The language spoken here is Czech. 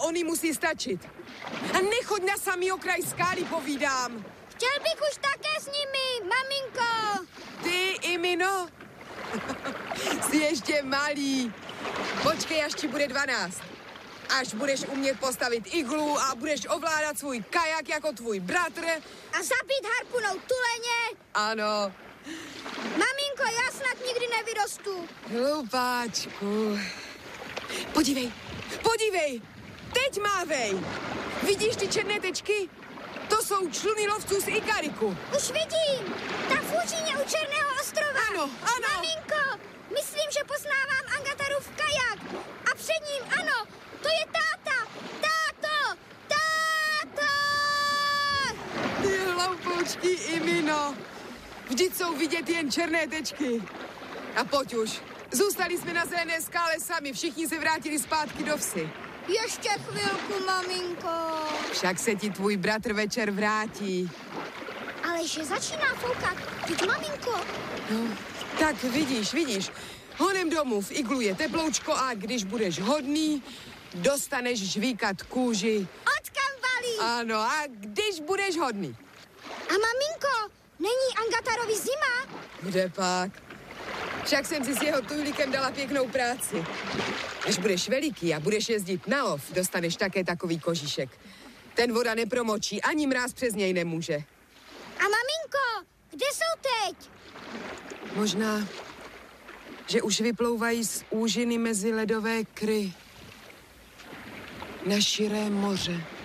on jí musí stačit. A nechoď na samý okraj skály, povídám. Chtěl bych už také s nimi, maminko. Ty, Imino? Jsi ještě malý. Počkej, až ti bude 12. Až budeš umět postavit iglu a budeš ovládat svůj kajak jako tvůj bratr. A zabít harpunou tuleně. Ano. Maminko, já snad nikdy nevyrostu. Hlupáčku. Podívej, podívej. Teď mávej. Vidíš ty černé tečky? To jsou čluny lovců z Ikariku. Už vidím. Ta fůříně u Černého ostrova. Ano, ano. Maminko, myslím, že poznávám Angatarův kajak. A před ním, ano, to je táta. Táto, táta. Ty hloupoučky, Imino. Vždyť jsou vidět jen černé tečky. A pojď už. Zůstali jsme na zelené skále sami. Všichni se vrátili zpátky do vsi. Ještě chvilku, maminko. Však se ti tvůj bratr večer vrátí. Ale že začíná foukat. Teď, maminko. No, tak vidíš. Honem domů v iglu je teploučko a když budeš hodný, dostaneš žvíkat kůži. Od kambalí. Ano, a když budeš hodný. A maminko, není Angatarovi zima? Kde pak? Však jsem si s jeho tujlíkem dala pěknou práci. Až budeš veliký a budeš jezdit na lov, dostaneš také takový kožíšek. Ten voda nepromočí, ani mráz přes něj nemůže. A maminko, kde jsou teď? Možná, že už vyplouvají z úžiny mezi ledové kry na širé moře.